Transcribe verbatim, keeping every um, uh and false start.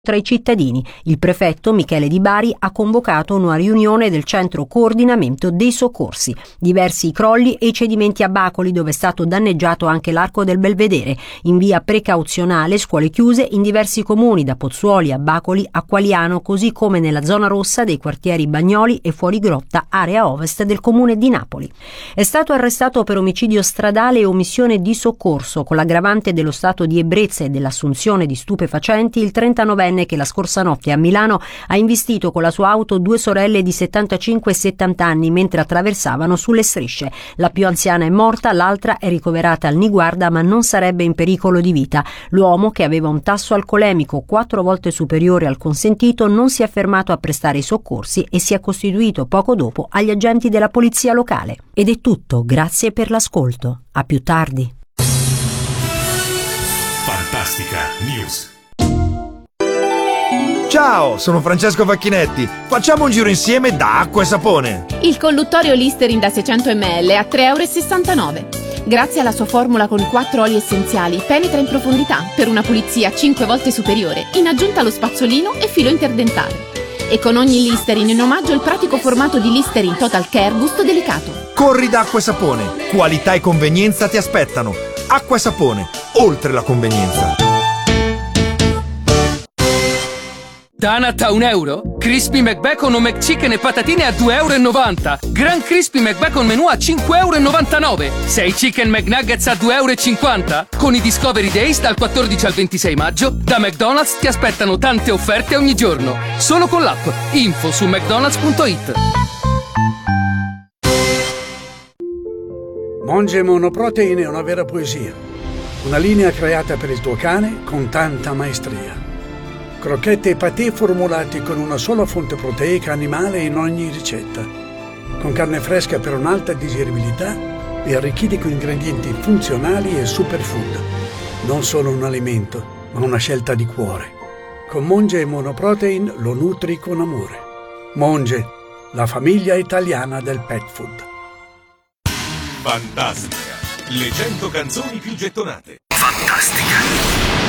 tra i cittadini. Il prefetto Michele Di Bari ha convocato una riunione del centro coordinamento dei soccorsi. Diversi i crolli e i cedimenti a Bacoli, dove è stato danneggiato anche l'arco del Belvedere. In via precauzionale scuole chiuse in diversi comuni, da Pozzuoli a Bacoli a Qualiano, così come nella zona rossa dei quartieri Bagnoli e Fuorigrotta, area ovest del comune di Napoli. È stato arrestato per omicidio stradale e omissione di soccorso, con l'aggravante dello stato di ebbrezza e dell'assunzione di stupefacenti, il trentanovenne che la scorsa notte a Milano ha investito con la sua auto due sorelle di settantacinque e settanta anni mentre attraversavano sulle strisce. La più anziana è morta, l'altra è ricoverata al Niguarda ma non sarebbe in pericolo di vita. L'uomo, che aveva un tasso alcolemico quattro volte superiore al consentito, non si è fermato a prestare i soccorsi e si è costituito poco dopo agli agenti della polizia locale. Ed è tutto, grazie per l'ascolto. A più tardi. Fantastica News. Ciao, sono Francesco Facchinetti. Facciamo un giro insieme da Acqua e Sapone. Il colluttorio Listerine da seicento millilitri a tre virgola sessantanove euro. Grazie alla sua formula con quattro oli essenziali, penetra in profondità per una pulizia cinque volte superiore, in aggiunta allo spazzolino e filo interdentale. E con ogni Listerine in omaggio il pratico formato di Listerine Total Care gusto delicato. Corri da Acqua e Sapone. Qualità e convenienza ti aspettano. Acqua e Sapone, oltre la convenienza. Donut a un euro? Crispy McBacon o McChicken e patatine a due e novanta euro. Gran Crispy McBacon menù a cinque e novantanove euro. sei Chicken McNuggets a due e cinquanta euro. Con i Discovery Days dal quattordici al ventisei maggio, da McDonald's ti aspettano tante offerte ogni giorno. Solo con l'app. Info su mcdonalds punto it. Monge Monoprotein è una vera poesia. Una linea creata per il tuo cane con tanta maestria. Crocchette e patè formulati con una sola fonte proteica animale in ogni ricetta, con carne fresca per un'alta digeribilità e arricchiti con ingredienti funzionali e superfood. Non solo un alimento, ma una scelta di cuore. Con Monge Monoprotein lo nutri con amore. Monge, la famiglia italiana del pet food. Fantastica, le cento canzoni più gettonate. Fantastica.